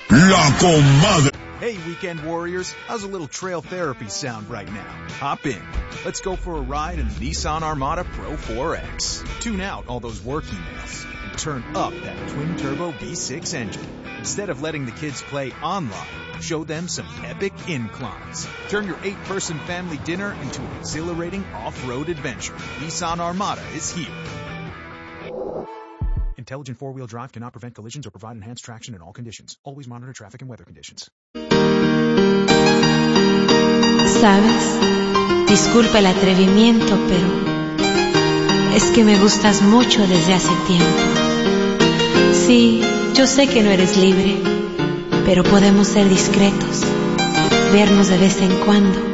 La Comadre. Hey, weekend warriors, how's a little trail therapy sound right now? Hop in. Let's go for a ride in the Nissan Armada Pro 4X. Tune out all those work emails and turn up that twin-turbo V6 engine. Instead of letting the kids play online, show them some epic inclines. Turn your 8-person family dinner into an exhilarating off-road adventure. Nissan Armada is here. Intelligent four-wheel drive cannot prevent collisions or provide enhanced traction in all conditions. Always monitor traffic and weather conditions. ¿Sabes? Disculpa el atrevimiento, pero es que me gustas mucho desde hace tiempo. Sí, yo sé que no eres libre, pero podemos ser discretos, vernos de vez en cuando